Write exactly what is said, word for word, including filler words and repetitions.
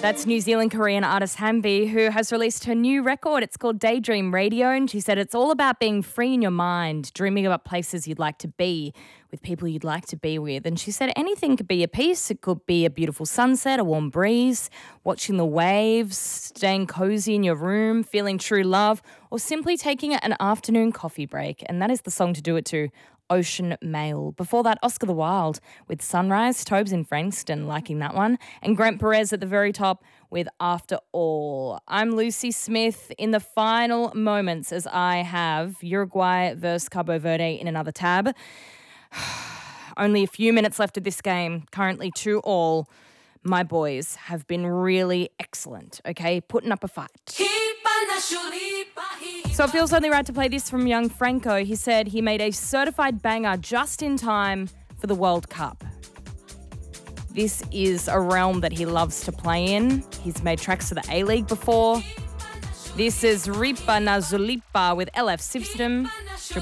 That's New Zealand-Korean artist Hanbi, who has released her new record. It's called Daydream Radio, and she said it's all about being free in your mind, dreaming about places you'd like to be, with people you'd like to be with. And she said anything could be a piece. It could be a beautiful sunset, a warm breeze, watching the waves, staying cozy in your room, feeling true love, or simply taking an afternoon coffee break. And that is the song to do it to, Ocean Mail. Before that, Oscar the Wild with Sunrise, Tobes in Frankston liking that one, and Grant Perez at the very top with After All. I'm Lucy Smith in the final moments as I have Uruguay versus Cabo Verde in another tab. Only a few minutes left of this game, currently two all. My boys have been really excellent, okay, putting up a fight. So it feels only right to play this from young Franco. He said he made a certified banger just in time for the World Cup. This is a realm that he loves to play in. He's made tracks for the A-League before. This is Ripa na Zulipa with L F System.